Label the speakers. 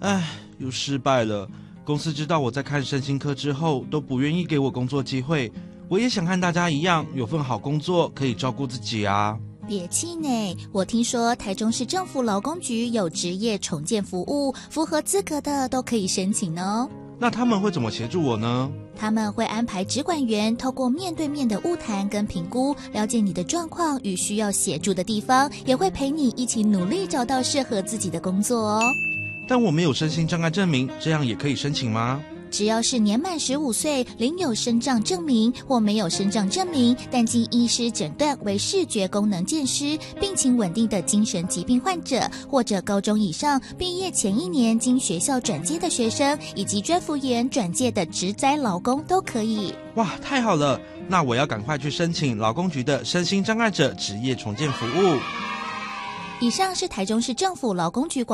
Speaker 1: 唉，又失败了。公司知道我在看身心科之后，都不愿意给我工作机会。我也想和大家一样，有份好工作，可以照顾自己啊。
Speaker 2: 别气馁，我听说台中市政府劳工局有职业重建服务，符合资格的都可以申请哦。
Speaker 1: 那他们会怎么协助我呢？
Speaker 2: 他们会安排职管员透过面对面的晤谈跟评估，了解你的状况与需要协助的地方，也会陪你一起努力找到适合自己的工作哦。
Speaker 1: 但我没有身心障碍证明，这样也可以申请吗？
Speaker 2: 只要是年满15岁，领有身障证明或没有身障证明，但经医师诊断为视觉功能健失、病情稳定的精神疾病患者，或者高中以上毕业前1年经学校转接的学生，以及专福员转介的职灾劳工都可以。
Speaker 1: 哇，太好了！那我要赶快去申请劳工局的身心障碍者职业重建服务。
Speaker 2: 以上是台中市政府劳工局